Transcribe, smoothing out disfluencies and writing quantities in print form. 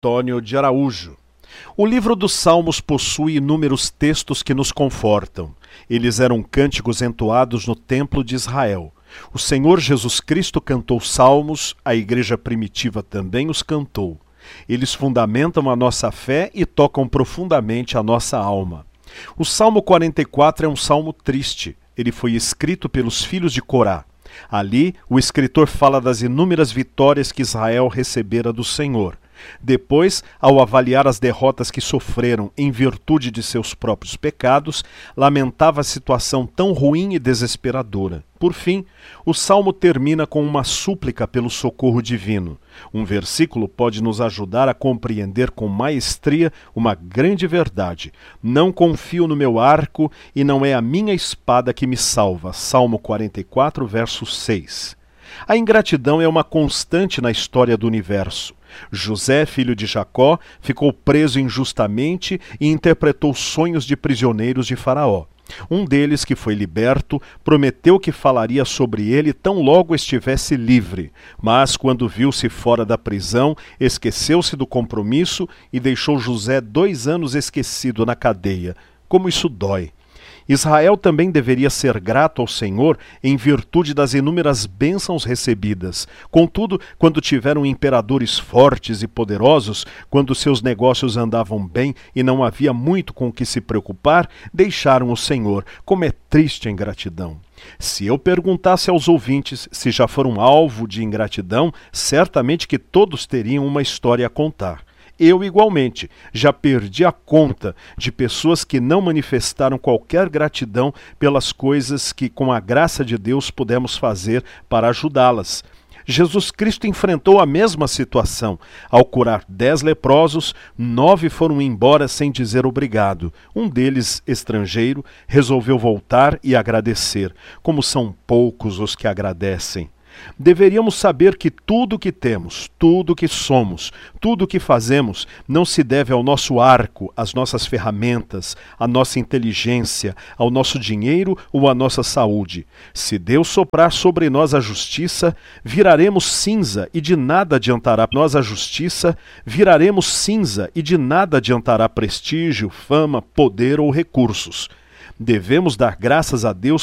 Antônio de Araújo. O livro dos Salmos possui inúmeros textos que nos confortam. Eles eram cânticos entoados no templo de Israel. O Senhor Jesus Cristo cantou salmos, a igreja primitiva também os cantou. Eles fundamentam a nossa fé e tocam profundamente a nossa alma. O Salmo 44 é um salmo triste. Ele foi escrito pelos filhos de Corá. Ali, o escritor fala das inúmeras vitórias que Israel recebera do Senhor. Depois, ao avaliar as derrotas que sofreram em virtude de seus próprios pecados, lamentava a situação tão ruim e desesperadora. Por fim, o salmo termina com uma súplica pelo socorro divino. Um versículo pode nos ajudar a compreender com maestria uma grande verdade. Não confio no meu arco e não é a minha espada que me salva. Salmo 44, verso 6. A ingratidão é uma constante na história do universo. José, filho de Jacó, ficou preso injustamente e interpretou sonhos de prisioneiros de Faraó. Um deles, que foi liberto, prometeu que falaria sobre ele tão logo estivesse livre, mas quando viu-se fora da prisão, esqueceu-se do compromisso e deixou José 2 anos esquecido na cadeia. Como isso dói! Israel também deveria ser grato ao Senhor em virtude das inúmeras bênçãos recebidas. Contudo, quando tiveram imperadores fortes e poderosos, quando seus negócios andavam bem e não havia muito com o que se preocupar, deixaram o Senhor. Como é triste a ingratidão! Se eu perguntasse aos ouvintes se já foram alvo de ingratidão, certamente que todos teriam uma história a contar. Eu, igualmente, já perdi a conta de pessoas que não manifestaram qualquer gratidão pelas coisas que, com a graça de Deus, pudemos fazer para ajudá-las. Jesus Cristo enfrentou a mesma situação. Ao curar 10 leprosos, 9 foram embora sem dizer obrigado. Um deles, estrangeiro, resolveu voltar e agradecer. Como são poucos os que agradecem! Deveríamos saber que tudo o que temos, tudo o que somos, tudo o que fazemos não se deve ao nosso arco, às nossas ferramentas, à nossa inteligência, ao nosso dinheiro ou à nossa saúde. Se Deus soprar sobre nós a justiça, viraremos cinza e de nada adiantará prestígio, fama, poder ou recursos. Devemos dar graças a Deus